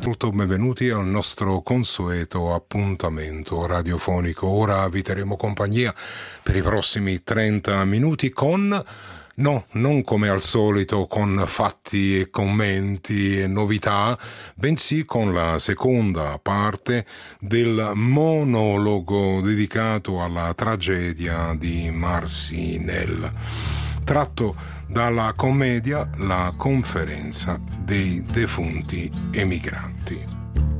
Molto benvenuti al nostro consueto appuntamento radiofonico. Ora vi terremo compagnia per i prossimi 30 minuti con... No, non come al solito con fatti e commenti e novità, bensì con la seconda parte del monologo dedicato alla tragedia di Marcinelle, tratto dalla commedia La conferenza dei defunti emigranti.